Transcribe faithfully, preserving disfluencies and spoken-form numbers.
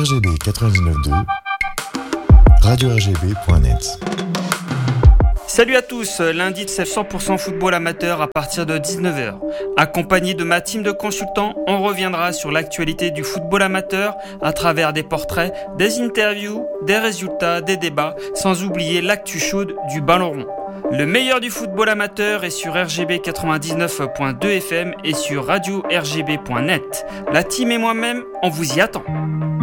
R G B quatre-vingt-dix-neuf virgule deux, radio R G B point net. Salut à tous, lundi c'est cent pour cent football amateur à partir de dix-neuf heures. Accompagné de ma team de consultants, on reviendra sur l'actualité du football amateur à travers des portraits, des interviews, des résultats, des débats, sans oublier l'actu chaude du ballon rond. Le meilleur du football amateur est sur R G B quatre-vingt-dix-neuf point deux F M et sur radio R G B point net. La team et moi-même, on vous y attend.